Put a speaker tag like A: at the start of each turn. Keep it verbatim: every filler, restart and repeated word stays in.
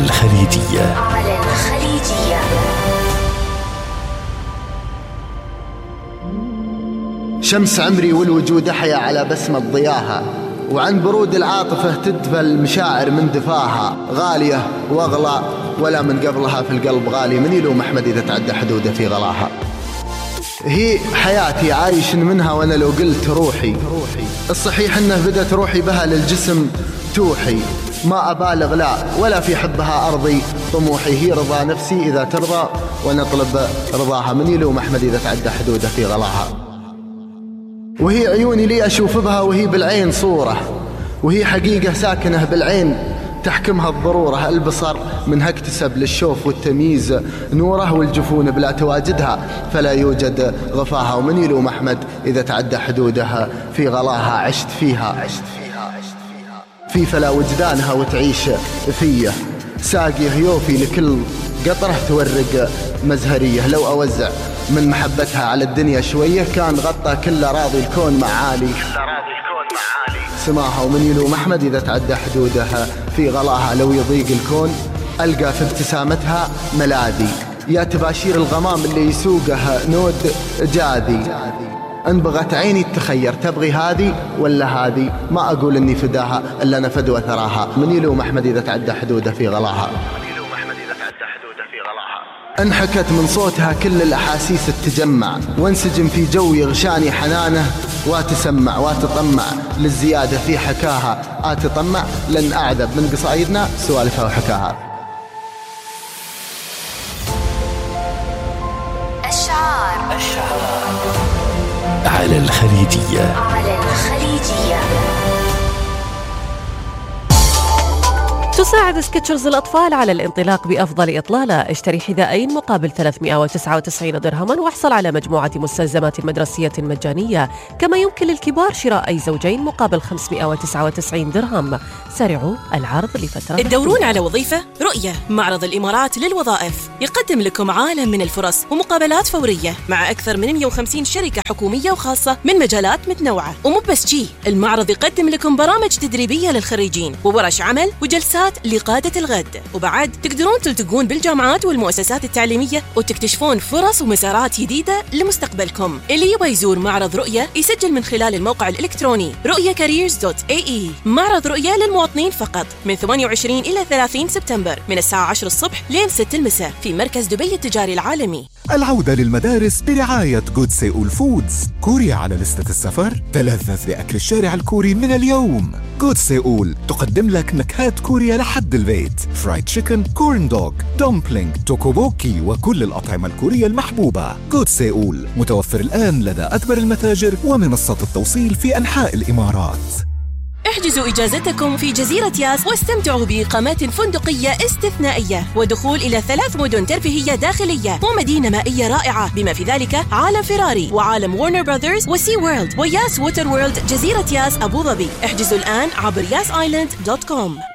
A: الخليجية.
B: على الخليجية.
C: شمس عمري والوجود أحيا على بسمة ضياها، وعن برود العاطفة تدفى المشاعر من دفاها، غالية واغلى ولا من قبلها في القلب غالي، من يلوم أحمد إذا تعدى حدوده في غلاها. هي حياتي عايش منها وأنا لو قلت روحي، الصحيح أنه بدت روحي بها للجسم توحي، ما أبالغ لا ولا في حبها أرضي طموحي، هي رضا نفسي إذا ترضى ونطلب رضاها، من يلوم أحمد إذا تعدى حدوده في غلاها. وهي عيوني لي أشوف بها وهي بالعين صورة، وهي حقيقة ساكنة بالعين تحكمها الضرورة، البصر منها اكتسب للشوف والتمييز نوره، والجفون بلا تواجدها فلا يوجد غفاها، ومن يلوم أحمد إذا تعدى حدودها في غلاها. عشت فيها عشت فيها عشت فيها في فلا وجدانها وتعيش فيه، ساقيه يوفي لكل قطرة تورق مزهرية، لو أوزع من محبتها على الدنيا شوية كان غطى كل راضي الكون معالي سماها، ومن يلوم أحمد إذا تعدى حدودها في غلاها. لو يضيق الكون ألقى في ابتسامتها ملاذي، يا تباشير الغمام اللي يسوقها نود جاذي، أن بغت عيني تخير تبغي هذه ولا هذه، ما أقول أني فداها إلا نفد وثراها، من يلوم أحمد إذا تعدى حدوده في غلاها. انحكت من صوتها كل الأحاسيس التجمع، وانسجم في جو يغشاني حنانه واتسمع واتطمع للزيادة في حكاها، اتطمع لن أعذب من قصايدنا سوالفها وحكاها.
B: الشعار
A: على الخليجية.
B: على الخليجية.
D: تساعد سكتشرز الأطفال على الانطلاق بأفضل إطلالة. اشتري حذاءين مقابل ثلاثمائة وتسعة وتسعين درهما واحصل على مجموعة مستلزمات مدرسية مجانية، كما يمكن للكبار شراء أي زوجين مقابل خمسمائة وتسعة وتسعين درهم. سارعوا، العرض لفترة.
E: تدورون على وظيفة؟ رؤية معرض الإمارات للوظائف يقدم لكم عالم من الفرص ومقابلات فورية مع أكثر من مئة وخمسين شركة حكومية وخاصة من مجالات متنوعة. ومو بس جي، المعرض يقدم لكم برامج تدريبية للخريجين وورش عمل وجلسات لقادة الغد، وبعد تقدرون تلتقون بالجامعات والمؤسسات التعليمية وتكتشفون فرص ومسارات جديدة لمستقبلكم. اللي يبغى يزور معرض رؤية يسجل من خلال الموقع الإلكتروني رؤية كاريرز دوت إيه إي. معرض رؤية للمواطنين فقط من ثمانية وعشرين إلى ثلاثين سبتمبر من الساعة عشرة الصبح لين ستة المساء في مركز دبي التجاري العالمي.
F: العودة للمدارس برعاية جود سيول فودز. كوريا على لستة السفر؟ تلذذ بأكل الشارع الكوري من اليوم. جود سيول تقدم لك نكهات كوريا لحد البيت، فرايد تشيكن، كورن دوغ، دومبلينج، توكوبوكي وكل الأطعمة الكورية المحبوبة. جود سيول متوفر الآن لدى أكبر المتاجر ومنصة التوصيل في أنحاء الإمارات.
E: احجزوا إجازتكم في جزيرة ياس واستمتعوا بإقامات فندقية استثنائية ودخول إلى ثلاث مدن ترفيهية داخلية ومدينة مائية رائعة، بما في ذلك عالم فيراري وعالم وارنر براذرز وسي وورلد وياس ووتر وورلد جزيرة ياس أبو ظبي. احجزوا الآن عبر ياس آيلاند دوت كوم.